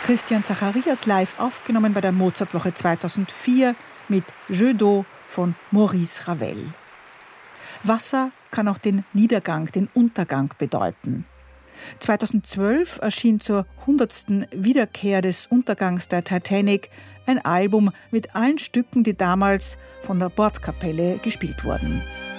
Christian Zacharias live aufgenommen bei der Mozartwoche 2004 mit Jeu d'eau von Maurice Ravel. Wasser kann auch den Niedergang, den Untergang bedeuten. 2012 erschien zur 100. Wiederkehr des Untergangs der Titanic ein Album mit allen Stücken, die damals von der Bordkapelle gespielt wurden.